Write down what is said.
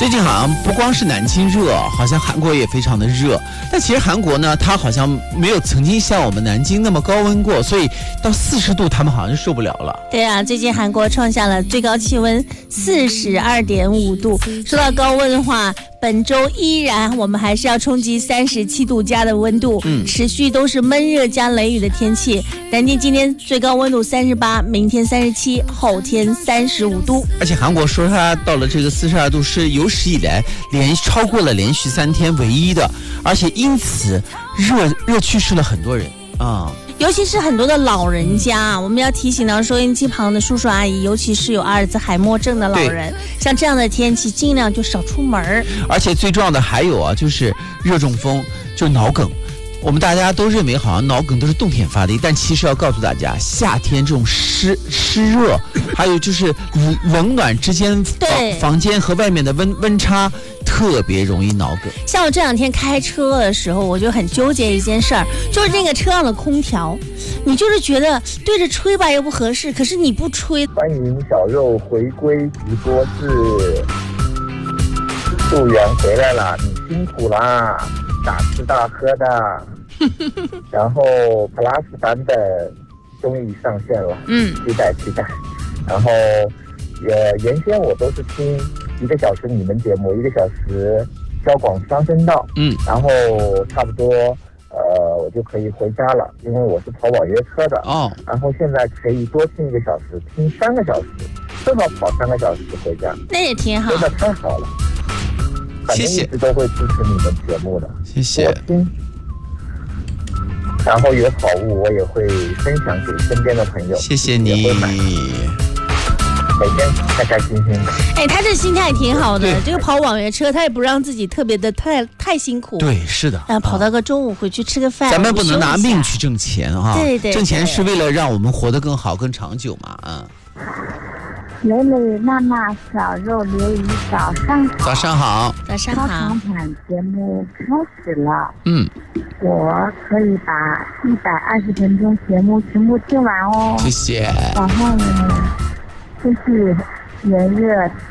最近好像不光是南京热，好像韩国也非常的热。但其实韩国呢，它好像没有曾经像我们南京那么高温过，所以到40度他们好像就受不了了。 对啊，最近韩国创下了最高气温42.5度。说到高温的话，本周依然我们还是要冲击37度加的温度，持续都是闷热加雷雨的天气。南京今天最高温度38，明天37，后天35度。 而且韩国说它到了这个42度是有史以来超过了连续3天唯一的，而且因此热去世了很多人啊。 尤其是很多的老人家，我们要提醒到收音机旁的叔叔阿姨，尤其是有阿尔兹海默症的老人，像这样的天气尽量就少出门。而且最重要的还有啊，就是热中风，就是脑梗。我们大家都认为好像脑梗都是冬天发的，但其实要告诉大家，夏天这种湿热，还有就是冷暖之间房间和外面的温差，特别容易脑梗。 像我这2天开车的时候，我就很纠结一件事儿，就是那个车上的空调，你就是觉得对着吹吧又不合适，可是你不吹。 欢迎小肉回归直播室，素媛回来了，你辛苦啦，大吃大喝的。然后 Plus 版本终于上线了，期待。然后原先我都是听1个小时你们节目，1个小时交广双声道，然后差不多我就可以回家了，因为我是跑网约车的然后现在可以多听1个小时，听3个小时，正好跑3个小时回家， 那也挺好， 真的太好了。反正一直都会支持你们节目的， 谢谢。 我听。然后有好物我也会分享给身边的朋友， 谢谢你， 每天开开心心的。 他这心态挺好的，这个跑网约车他也不让自己特别的太辛苦。 对，是的。 跑到个中午回去吃个饭。 咱们不能拿命去挣钱啊！ 对， 挣钱是为了让我们活得更好更长久嘛蕾蕾、娜娜、小肉、刘姨，早上好。 早上好。 早上好。 超长版节目开始了。我可以把120分钟节目全部听完哦。 谢谢。 然后呢，就是炎热